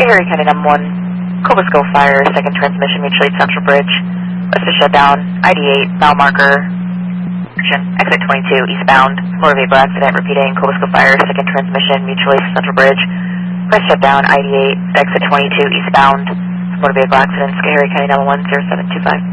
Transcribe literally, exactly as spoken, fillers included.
Schoharie County number one, Cobusco Fire, second transmission, mutual aid Central Bridge. West of shutdown, I D eight, mile marker, exit twenty-two, eastbound, motor vehicle accident, repeating, Cobusco Fire, second transmission, mutual aid Central Bridge. West shutdown, I D eight, exit twenty-two, eastbound, motor vehicle accident, Schoharie County number one, zero seven two five.